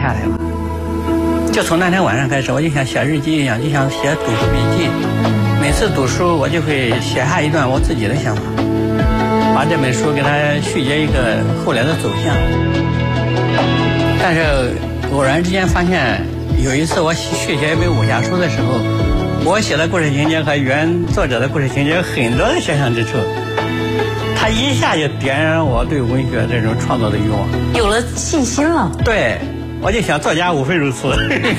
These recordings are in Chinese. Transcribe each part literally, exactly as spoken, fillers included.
下来了。就从那天晚上开始，我就像写日记一样，就像写读书笔记。每次读书，我就会写下一段我自己的想法，把这本书给它续接一个后来的走向。但是偶然之间发现，有一次我续写一本武侠书的时候，我写的故事情节和原作者的故事情节有很多的相像之处，它一下就点燃我对文学这种创作的欲望， 有了信心了。 对，我就想作家无非如此。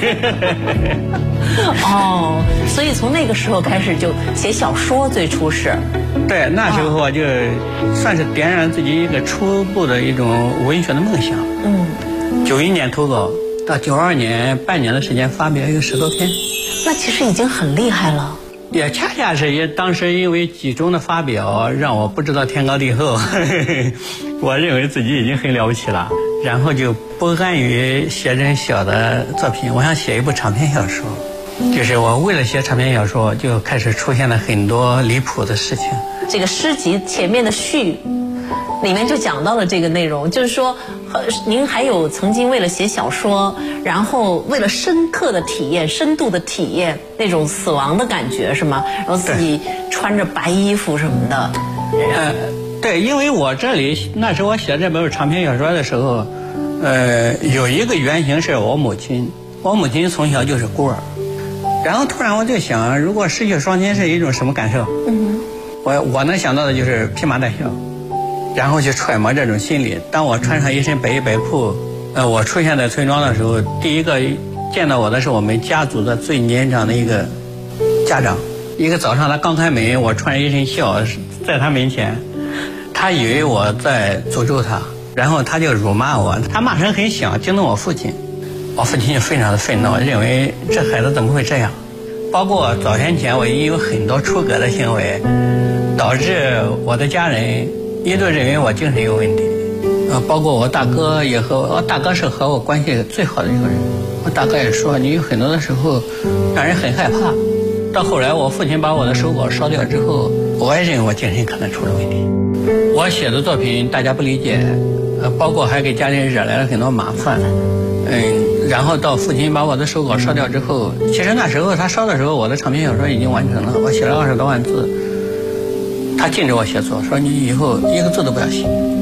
哦，所以从那个时候开始就写小说，最初是。 对，那时候我就算是点燃自己一个初步的一种文学的梦想。 嗯。 九一年投稿，到九二年半年的时间发表有十多篇。 那其实已经很厉害了。 也恰恰是也当时因为集中的发表，让我不知道天高地厚。我认为自己已经很了不起了，然后就不甘于写这小的作品，我想写一部长篇小说。就是我为了写长篇小说，就开始出现了很多离谱的事情。 这个诗集前面的序里面就讲到了这个内容，就是说，您还有曾经为了写小说，然后为了深刻的体验、深度的体验那种死亡的感觉，是吗？然后自己穿着白衣服什么的。 呃，对，因为我这里那时候我写这本长篇小说的时候，呃，有一个原型是我母亲，我母亲从小就是孤儿，然后突然我就想，如果失去双亲是一种什么感受？嗯，我我能想到的就是披麻戴孝。然后去揣摩这种心理。当我穿上一身白衣白裤，呃，我出现在村庄的时候，第一个见到我的是我们家族的最年长的一个家长。一个早上他刚开门，我穿着一身孝在他门前，他以为我在诅咒他，然后他就辱骂我，他骂声很响，惊动我父亲。我父亲就非常的愤怒，认为这孩子怎么会这样？包括早先前我已经有很多出格的行为，导致我的家人一度认为我精神有问题，呃，包括我大哥也和我大哥是和我关系最好的一个人，我大哥也说你有很多的时候让人很害怕。到后来我父亲把我的手稿烧掉之后，我也认为我精神可能出了问题。我写的作品大家不理解，呃，包括还给家里人惹来了很多麻烦，嗯，然后到父亲把我的手稿烧掉之后，其实那时候他烧的时候，我的长篇小说已经完成了，我写了二十多万字。他禁止我写作，说你以后一个字都不要写。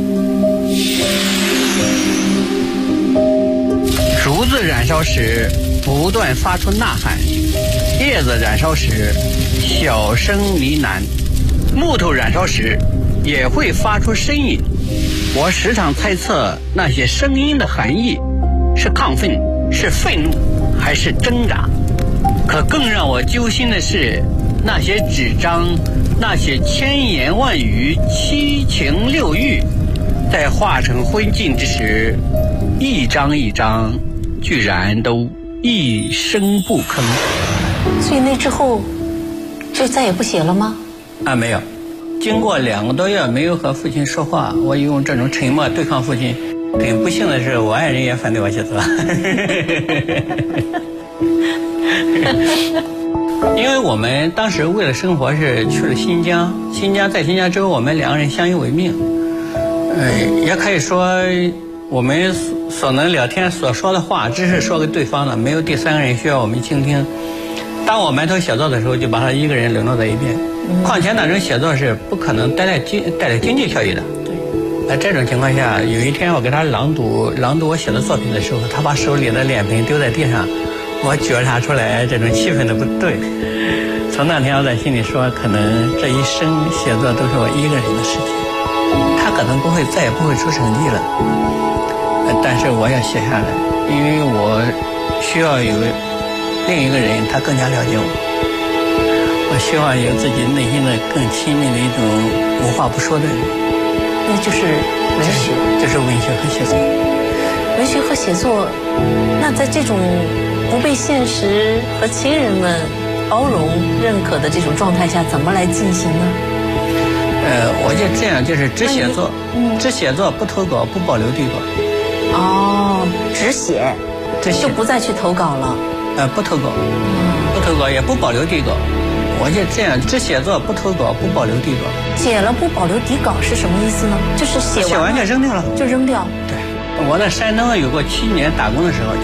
竹子燃烧时不断发出呐喊，叶子燃烧时小声呢喃，木头燃烧时也会发出声音。我时常猜测那些声音的含义是亢奋，是愤怒，还是挣扎。可更让我揪心的是，那些纸张，那些千言万语、七情六欲，在化成灰烬之时，一张一张居然都一声不吭。 所以那之后就再也不写了吗？ 啊，没有。经过两个多月没有和父亲说话，我用这种沉默对抗父亲。很不幸的是，我爱人也反对我写作。因为我们当时为了生活是去了新疆，新疆在新疆之后，我们两个人相依为命。呃，也可以说我们所能聊天所说的话，只是说给对方的，没有第三个人需要我们倾听。当我埋头写作的时候，就把他一个人冷落在一边。况且那种写作是不可能带来经带来经济效益的。在这种情况下，有一天我给他朗读朗读我写的作品的时候，他把手里的脸盆丢在地上，我觉察出来这种气氛的不对。从那天我在心里说，可能这一生写作都是我一个人的事情，他可能不会再也不会出成绩了，但是我要写下来，因为我需要有另一个人，他更加了解我。我希望有自己内心的更亲密的一种无话不说的人， 那就是文学， 就是文学和写作。 文学和写作，那在这种不被现实和亲人们包容认可的这种状态下，怎么来进行呢？ 呃，我就这样，就是只写作，嗯、只写作，不投稿，不保留底稿。 哦，只写， 这就不再去投稿了。 呃，不投稿，嗯、不投稿，也不保留底稿。我就这样，只写作，不投稿，不保留底稿。 写了不保留底稿是什么意思呢？就是写完写完就扔掉了， 就扔掉。 对，我在山东有过七年打工的时候。